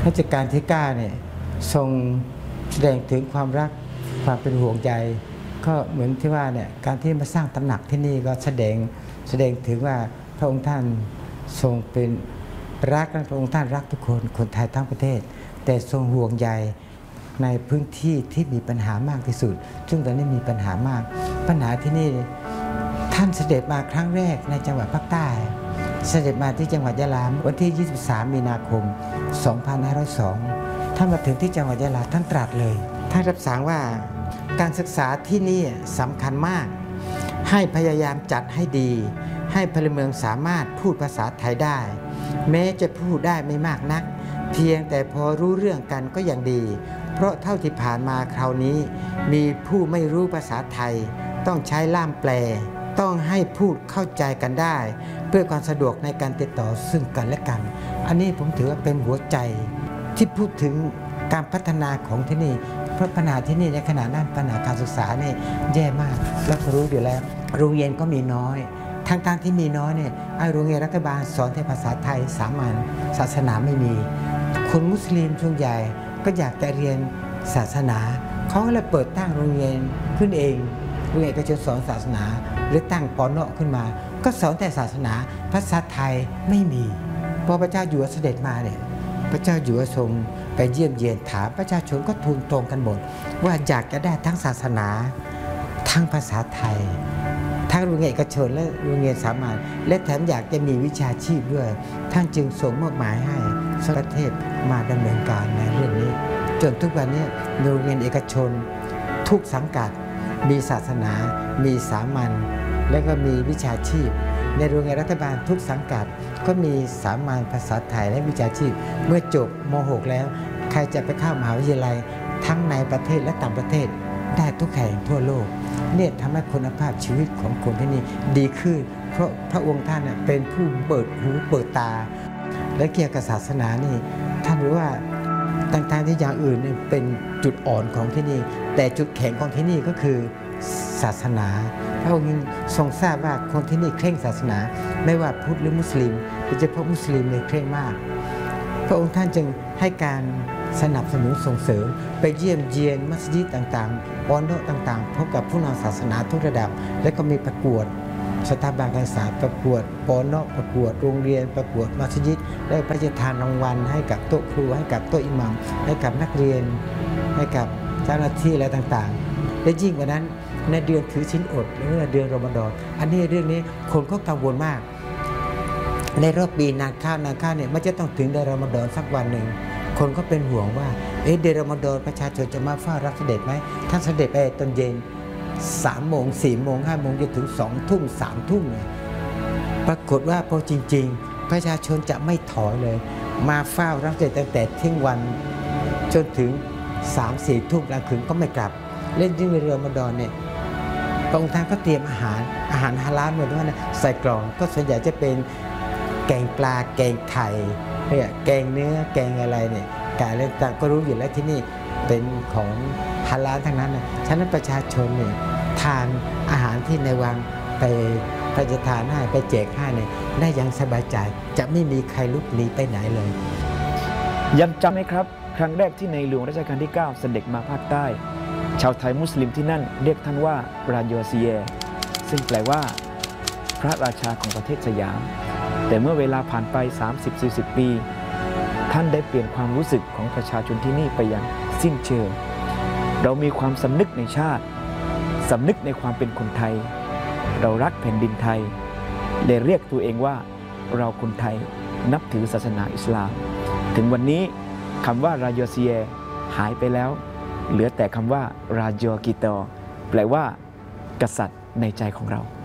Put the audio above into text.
รัชกาลที่9เนี่ยทรงแสดงถึงความรักความเป็นห่วงใยก็เหมือนที่ว่าเนี่ยการที่มาสร้างตำหนักที่นี่ก็แสดงถึงว่าพระองค์ท่านทรงเป็นรักและพระองค์ท่านรักทุกคนไทยทั้งประเทศแต่ทรงห่วงใยในพื้นที่ที่มีปัญหามากที่สุดซึ่งตอนนี้มีปัญหามากปัญหาที่นี่ท่านเสด็จมาครั้งแรกในจังหวัดภาคใต้เสด็จมาที่จังหวัดยะลาวันที่ 23 มีนาคม 2502 ท่านมาถึงที่จังหวัดยะลาท่านตรัสเลยท่านรับสั่งว่าการศึกษาที่นี่สำคัญมากให้พยายามจัดให้ดีให้พลเมืองสามารถพูดภาษาไทยได้แม้จะพูดได้ไม่มากนักเพียงแต่พอรู้เรื่องกันก็ยังดีเพราะเท่าที่ผ่านมาคราวนี้มีผู้ไม่รู้ภาษาไทยต้องใช้ล่ามแปลต้องให้พูดเข้าใจกันได้เพื่อความสะดวกในการติดต่อซึ่งกันและกันอันนี้ผมถือว่าเป็นหัวใจที่พูดถึงการพัฒนาของที่นี่เพราะปัญหาที่นี่ในขณะนั้นปัญหาการศึกษาเนี่ยแย่มากแล้วก็รู้อยู่แล้วโรงเรียนก็มีน้อยทั้งที่มีน้อยเนี่ยโรงเรียนรัฐบาลสอนแต่ภาษาไทยสามัญศาสนาไม่มีคนมุสลิมส่วนใหญ่ก็อยากจะเรียนศาสนาเขาก็เลยเปิดตั้งโรงเรียนขึ้นเองโรงเรียนเอกชนสอนศาสนาหรือตั้งปน.ขึ้นมาก็สอนแต่ศาสนาภาษาไทยไม่มีพอพระเจ้าอยู่หัวเสด็จมาเนี่ยพระเจ้าอยู่หัวทรงไปเยี่ยมเยียนถามประชาชนก็ทูลตรงกันหมดว่าอยากจะได้ทั้งศาสนาทั้งภาษาไทยทั้งโรงเรียนเอกชนและโรงเรียนสามัญและแถมอยากจะมีวิชาชีพด้วยท่านจึงส่งมอบหมายให้สมเด็จพระเทพมาดำเนินการในเรื่องนี้จนทุกวันนี้โรงเรียนเอกชนทุกสังกัดมีศาสนามีสามัญและก็มีวิชาชีพในโรงเรียนรัฐบาลทุกสังกัดก็มีสามัญภาษาไทยและวิชาชีพเมื่อจบม.6 แล้วใครจะไปเข้ามหาวิทยาลัยทั้งในประเทศและต่างประเทศได้ทุกแห่งทั่วโลกเนี่ยทำให้คุณภาพชีวิตของคนที่นี่ดีขึ้นเพราะพระองค์ท่านเป็นผู้เปิดหูเปิดตาและเกี่ยวกับศาสนานี่ท่านรู้ว่าต่างๆที่อย่างอื่นเป็นจุดอ่อนของที่นี่แต่จุดแข็งของที่นี่ก็คือศาสนาพระองค์ทรงทราบว่าคนที่นี่เคร่งศาสนาไม่ว่าพุทธหรือมุสลิมโดยเฉพาะมุสลิมเนี่ยเคร่งมากพระองค์ท่านจึงให้การสนับสนุนส่งเสริมไปเยี่ยมเยียนมัสยิดต่างๆปน.ต่างๆพบกับผู้นำศาสนาทุกระดับและก็มีประกวดสถาบันการศึกษาประกวดปน.ประกวดโรงเรียนประกวดมัสยิดได้พระราชทานรางวัลให้กับโต๊ะครูให้กับโต๊ะอิหมัมให้กับนักเรียนให้กับเจ้าหน้าที่อะไรต่างๆและยิ่งกว่านั้นในเดือนถือศีลอดหรือเดือนรอมฎอนอันนี้เรื่องนี้คนก็กังวลมากในรอบปีนานข้าวเนี่ยมันจะต้องถึงเดือนรอมฎอนสักวันหนึ่งคนก็เป็นห่วงว่าเดือนรอมฎอนประชาชนจะมาเฝ้ารับเสด็จไหมท่านเสด็จไปตอนเย็น3 โมง 4 โมง 5 โมงจนถึง2 ทุ่ม 3 ทุ่มเนี่ยปรากฏว่าพอจริงๆประชาชนจะไม่ถอยเลยมาเฝ้ารับเสด็จตั้งแต่เที่ยงวันจนถึง 3-4 ทุ่มกลางคืนก็ไม่กลับเล่นยิ่งในเรือรอมฎอนเนี่ยพระองค์ท่านก็เตรียมอาหารฮาลาลหมดด้วยนะใส่กล่องก็ส่วนใหญ่จะเป็นแกงปลาแกงไข่แกงเนื้อแกงอะไรเนี่ยไก่อะไรต่างก็รู้อยู่แล้วที่นี่เป็นของฮาลาลทั้งนั้นนะฉะนั้นประชาชนเนี่ยทานอาหารที่ในวังไปพระราชทานให้ไปแจกให้เนี่ยได้อย่างสบายใจจะไม่มีใครลุกลี้ไปไหนเลยยังจำไหมครับครั้งแรกที่ในหลวงรัชกาลที่ 9 เสด็จมาภาคใต้ชาวไทยมุสลิมที่นั่นเรียกท่านว่าราโยซีเยซึ่งแปลว่าพระราชาของประเทศสยามแต่เมื่อเวลาผ่านไป 30-40 ปีท่านได้เปลี่ยนความรู้สึกของประชาชนที่นี่ไปอย่างสิ้นเชิงเรามีความสำนึกในชาติสำนึกในความเป็นคนไทยเรารักแผ่นดินไทยเลยเรียกตัวเองว่าเราคนไทยนับถือศาสนาอิสลามถึงวันนี้คำว่ารายซีเยหายไปแล้วเหลือแต่คำว่ารายกิตอแปลว่ากษัตริย์ในใจของเรา